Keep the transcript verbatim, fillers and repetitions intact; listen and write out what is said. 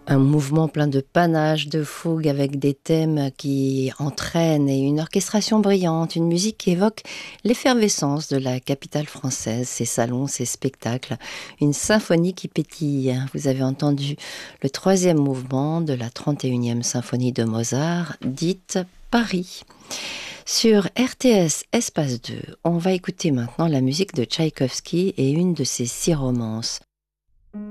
Un mouvement plein de panache, de fougue, avec des thèmes qui entraînent et une orchestration brillante, une musique qui évoque l'effervescence de la capitale française, ses salons, ses spectacles, une symphonie qui pétille. Vous avez entendu le troisième mouvement de la trente et unième symphonie de Mozart, dite Paris. Sur R T S Espace deux, on va écouter maintenant la musique de Tchaïkovski et une de ses six romances.